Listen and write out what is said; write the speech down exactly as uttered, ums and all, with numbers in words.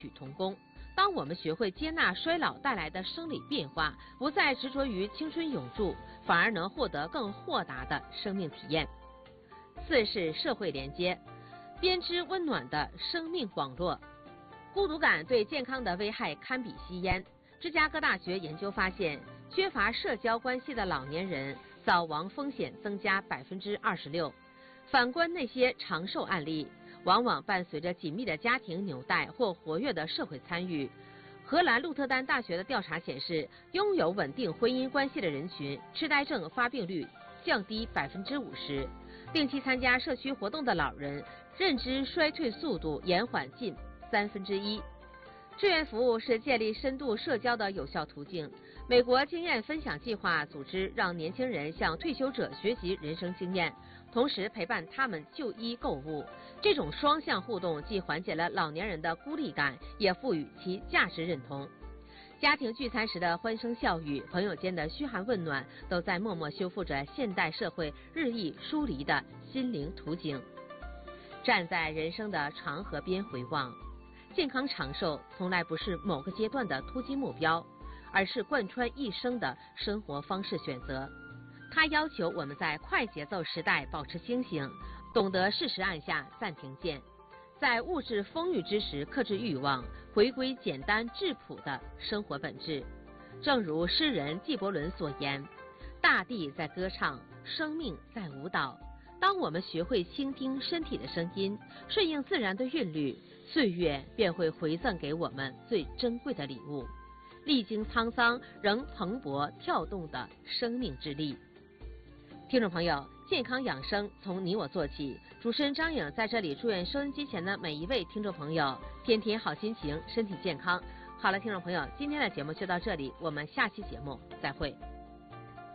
曲同工。当我们学会接纳衰老带来的生理变化，不再执着于青春永驻，反而能获得更豁达的生命体验。四是社会连接，编织温暖的生命网络。孤独感对健康的危害堪比吸烟。芝加哥大学研究发现，缺乏社交关系的老年人早亡风险增加百分之二十六。反观那些长寿案例，往往伴随着紧密的家庭纽带或活跃的社会参与。荷兰鹿特丹大学的调查显示，拥有稳定婚姻关系的人群，痴呆症发病率降低百分之五十。定期参加社区活动的老人，认知衰退速度延缓近三分之一。志愿服务是建立深度社交的有效途径。美国经验分享计划组织让年轻人向退休者学习人生经验，同时陪伴他们就医购物。这种双向互动既缓解了老年人的孤立感，也赋予其价值认同。家庭聚餐时的欢声笑语，朋友间的嘘寒问暖，都在默默修复着现代社会日益疏离的心灵图景。站在人生的长河边回望，健康长寿从来不是某个阶段的突击目标，而是贯穿一生的生活方式选择。它要求我们在快节奏时代保持清醒，懂得适时按下暂停键，在物质丰裕之时克制欲望，回归简单质朴的生活本质。正如诗人纪伯伦所言，大地在歌唱，生命在舞蹈。当我们学会倾听身体的声音，顺应自然的韵律，岁月便会回赠给我们最珍贵的礼物，历经沧桑仍蓬勃跳动的生命之力。听众朋友，健康养生从你我做起，主持人张颖在这里祝愿收音机前的每一位听众朋友天天好心情，身体健康。好了，听众朋友，今天的节目就到这里，我们下期节目再会。